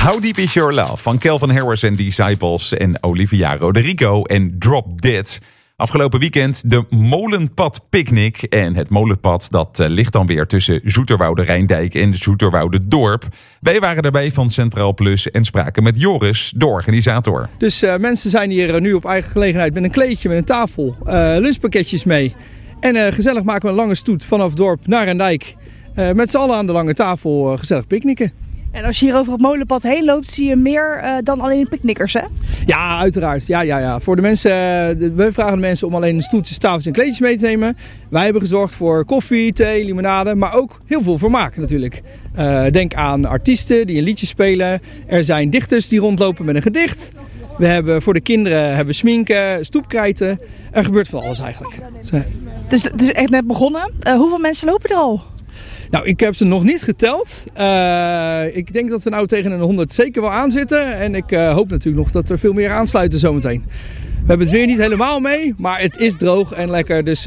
How Deep Is Your Love van Calvin Harris en Disciples en Olivia Rodrigo en Drop Dead. Afgelopen weekend de Molenpad Picnic. En het Molenpad dat ligt dan weer tussen Zoeterwoude Rijndijk en Zoeterwoude Dorp. Wij waren daarbij van Centraal Plus en spraken met Joris, de organisator. Dus mensen zijn hier nu op eigen gelegenheid met een kleedje, met een tafel, lunchpakketjes mee. En gezellig maken we een lange stoet vanaf dorp naar Rijndijk. Met z'n allen aan de lange tafel gezellig picknicken. En als je hier over het Molenpad heen loopt, zie je meer dan alleen picknickers, hè? Ja, uiteraard. Ja. Voor de mensen, we vragen de mensen om alleen stoeltjes, tafeltjes en kleedjes mee te nemen. Wij hebben gezorgd voor koffie, thee, limonade, maar ook heel veel vermaak natuurlijk. Denk aan artiesten die een liedje spelen. Er zijn dichters die rondlopen met een gedicht. We hebben voor de kinderen sminken, stoepkrijten. Er gebeurt van alles eigenlijk. Dus het is echt net begonnen. Hoeveel mensen lopen er al? Nou, ik heb ze nog niet geteld. Ik denk dat we nou tegen een 100 zeker wel aan zitten. En ik hoop natuurlijk nog dat er veel meer aansluiten zometeen. We hebben het weer niet helemaal mee, maar het is droog en lekker. Dus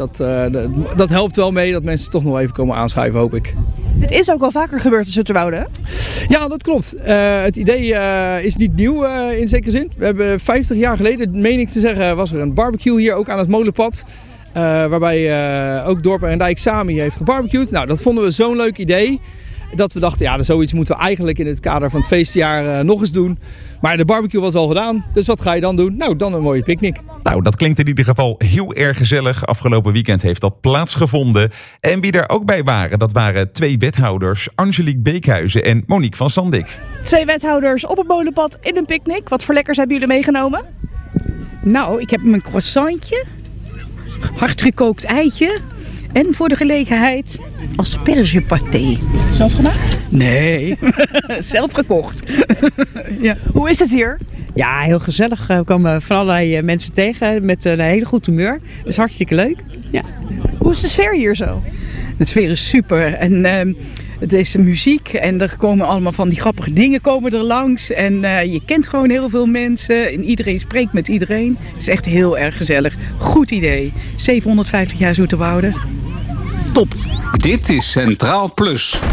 dat helpt wel mee dat mensen toch nog even komen aanschuiven, hoop ik. Dit is ook wel vaker gebeurd in Zoeterwoude, hè? Ja, dat klopt. Het idee is niet nieuw in zekere zin. We hebben 50 jaar geleden, meen ik te zeggen, was er een barbecue hier ook aan het Molenpad. Waarbij ook Dorp en Rijndijk samen hier heeft gebarbecued. Nou, dat vonden we zo'n leuk idee. Dat we dachten, ja, zoiets moeten we eigenlijk in het kader van het feestjaar nog eens doen. Maar de barbecue was al gedaan. Dus wat ga je dan doen? Nou, dan een mooie picknick. Nou, dat klinkt in ieder geval heel erg gezellig. Afgelopen weekend heeft dat plaatsgevonden. En wie er ook bij waren, dat waren 2 wethouders. Angelique Beekhuizen en Monique van Sandik. 2 wethouders op het Molenpad in een picknick. Wat voor lekkers hebben jullie meegenomen? Nou, ik heb mijn croissantje. Hardgekookt eitje. En voor de gelegenheid aspergepaté. Zelf gemaakt? Nee, zelf gekocht. Ja. Hoe is het hier? Ja, heel gezellig. We komen van allerlei mensen tegen met een hele goed humeur. Dat is hartstikke leuk. Ja. Hoe is de sfeer hier zo? De sfeer is super. En het is muziek en er komen allemaal van die grappige dingen komen er langs. En je kent gewoon heel veel mensen en iedereen spreekt met iedereen. Het is echt heel erg gezellig. Goed idee. 750 jaar Zoeterwoude. Top. Dit is Centraal Plus.